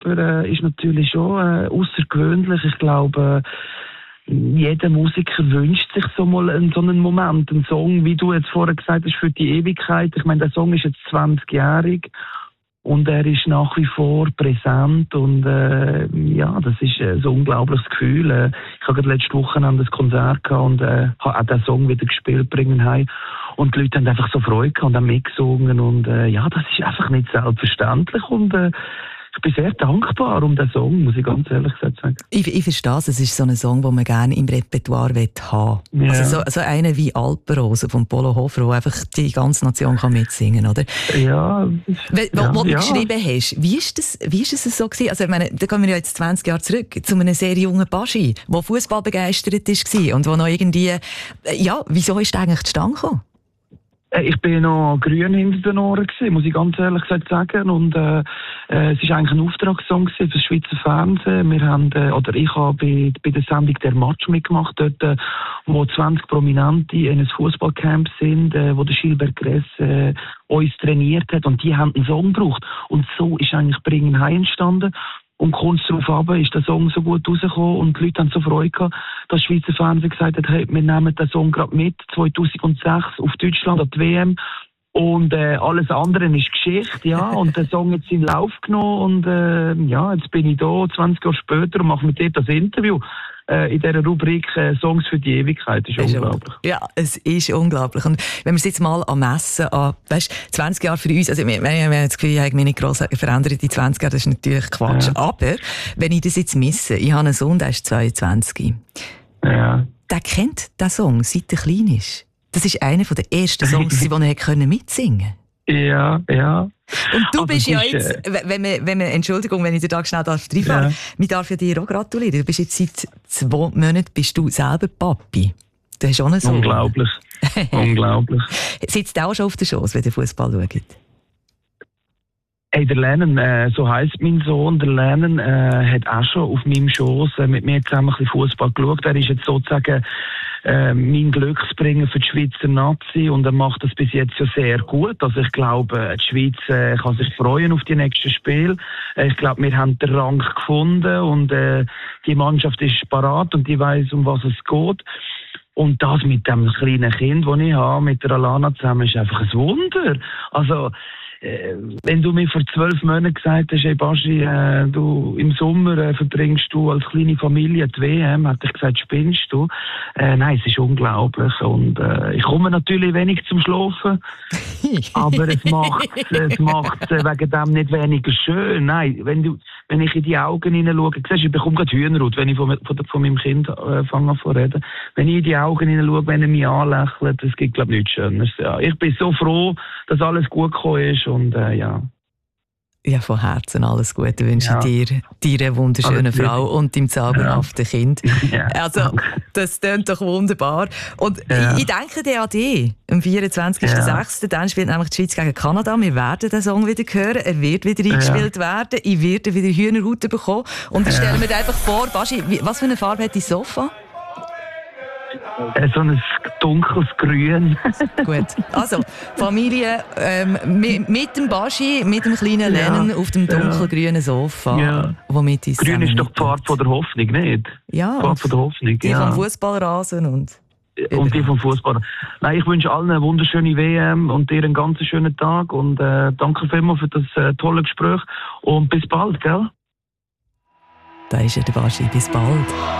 ist natürlich schon außergewöhnlich. Ich glaube, jeder Musiker wünscht sich so einen Moment, einen Song, wie du jetzt vorher gesagt hast, für die Ewigkeit. Ich meine, der Song ist jetzt 20-jährig und er ist nach wie vor präsent und das ist so ein unglaubliches Gefühl. Ich habe gerade letzte Woche ein Konzert gehabt und habe auch den Song wieder gespielt, bringen heim. Und die Leute haben einfach so Freude gehabt und haben mitgesungen und das ist einfach nicht selbstverständlich und ich bin sehr dankbar um den Song, muss ich ganz ehrlich sagen. Ich verstehe es. Es ist so ein Song, den man gerne im Repertoire haben will. Ja. Also so einer wie Alpenrose von Polo Hofer, wo einfach die ganze Nation kann mitsingen, oder? Ja. Wo du geschrieben hast, wie ist das so gewesen? Also ich meine, da kommen wir ja jetzt 20 Jahre zurück zu einem sehr jungen Baschi, der Fußball begeistert war und wo noch irgendwie, wieso ist der eigentlich zustande gekommen? Ich bin noch grün hinter den Ohren gewesen, muss ich ganz ehrlich sagen. Und es ist eigentlich ein Auftragssong für das Schweizer Fernsehen. Wir haben, ich habe bei der Sendung «Der Match» mitgemacht, dort, wo 20 Prominente in einem Fußballcamp sind, wo der Gilbert Gress uns trainiert hat. Und die haben einen Song gebraucht. Und so ist eigentlich «Bringen heim» entstanden. Und kurz darauf aber ist der Song so gut rausgekommen und die Leute haben so Freude gehabt, dass das Schweizer Fernsehen gesagt hat, hey, wir nehmen den Song gerade mit, 2006 auf Deutschland an die WM. Und alles andere ist Geschichte, ja. Und der Song hat seinen Lauf genommen und jetzt bin ich da, 20 Jahre später und mache mit dir das Interview. In dieser Rubrik «Songs für die Ewigkeit». Das ist unglaublich. Ja, es ist unglaublich. Und wenn wir es jetzt mal messen, 20 Jahre für uns, also wir haben das Gefühl, ich habe mich nicht gross verändert in 20 Jahren, das ist natürlich Quatsch. Ja. Aber wenn ich das jetzt messe, ich habe einen Sohn, der ist 22. Ja. Der kennt den Song, seit er klein ist. Das ist einer der ersten Songs, die er mitsingen konnte. Ja. Und du bist ja jetzt, wenn man, Entschuldigung, wenn ich dir da schnell reinfahre, man darf ja dir auch gratulieren. Du bist jetzt seit 2 Monaten bist du selber Papi. Du hast auch einen Sohn. Unglaublich. Unglaublich. Sitzt du auch schon auf der Schoss, wenn ihr Fußball schaut? Hey, der Lennon, so heisst mein Sohn, der Lennon hat auch schon auf meinem Schoss mit mir zusammen ein bisschen Fußball geschaut. Er ist jetzt sozusagen mein Glücksbringer für die Schweizer Nazi und er macht das bis jetzt ja sehr gut. Also ich glaube, die Schweiz kann sich freuen auf die nächsten Spiele. Ich glaube, wir haben den Rang gefunden und die Mannschaft ist parat und die weiss, um was es geht. Und das mit dem kleinen Kind, das ich habe, mit der Alana zusammen, ist einfach ein Wunder. Also wenn du mir vor 12 Monaten gesagt hast, hey Baschi, du im Sommer verbringst du als kleine Familie die WM, hätte ich gesagt, spinnst du? Nein, es ist unglaublich und ich komme natürlich wenig zum Schlafen, aber es macht wegen dem nicht weniger schön. Nein, wenn ich in die Augen hineinschaue, siehst du, ich bekomme gerade Hühnerhaut, wenn ich von meinem Kind fange an zu reden. Wenn ich in die Augen hineinschaue, wenn er mich anlächelt, es gibt, glaube ich, nichts Schöneres. Ja. Ich bin so froh, dass alles gut gekommen ist. Und ja, von Herzen alles Gute wünsche ich dir, deiner wunderschönen Frau und deinem zauberhaften Kind. Ja, also, das klingt doch wunderbar. Und ich denke dir an dich. Am 24.06. Dann spielt nämlich die Schweiz gegen Kanada. Wir werden den Song wieder hören. Er wird wieder eingespielt werden. Ich werde wieder Hühnerhaut bekommen. Und ich stelle mir dir einfach vor, Baschi, was für eine Farbe hat dein Sofa? So ein dunkles Grün. Gut. Also, Familie mit dem Baschi, mit dem kleinen Lennon auf dem dunkelgrünen Sofa. Ja. Womit Grün ist doch die Farbe von der Hoffnung, nicht? Ja. Die Farbe von der Hoffnung, die vom Fußballrasen und die vom Fußball. Nein, ich wünsche allen eine wunderschöne WM und dir einen ganz schönen Tag und danke vielmals für das tolle Gespräch und bis bald, gell? Da ist er, der Baschi. Bis bald.